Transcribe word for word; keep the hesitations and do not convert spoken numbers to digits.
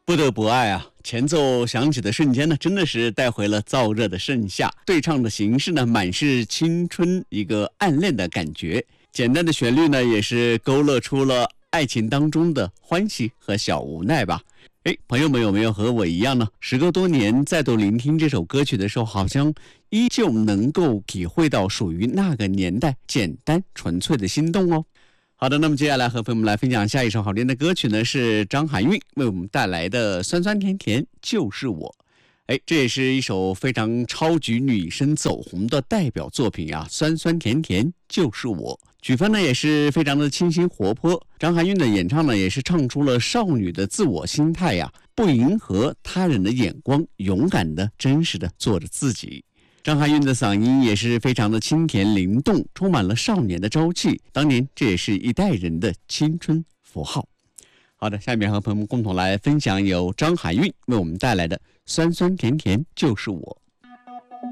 不得不爱啊！前奏响起的瞬间呢，真的是带回了燥热的盛夏。对唱的形式呢，满是青春一个暗恋的感觉。简单的旋律呢，也是勾勒出了爱情当中的欢喜和小无奈吧。哎，朋友们有没有和我一样呢？时隔多年再度聆听这首歌曲的时候，好像依旧能够体会到属于那个年代简单纯粹的心动哦。好的，那么接下来和朋友们来分享下一首好听的歌曲呢，是张含韵为我们带来的《酸酸甜甜就是我》。哎，这也是一首非常超级女生走红的代表作品啊，《酸酸甜甜就是我》。曲风呢也是非常的清新活泼，张含韵的演唱呢也是唱出了少女的自我心态呀、啊，不迎合他人的眼光，勇敢的、真实的做着自己。张含韵的嗓音也是非常的清甜灵动，充满了少年的朝气。当年这也是一代人的青春符号。好的，下面和朋友们共同来分享由张含韵为我们带来的《酸酸甜甜就是我》。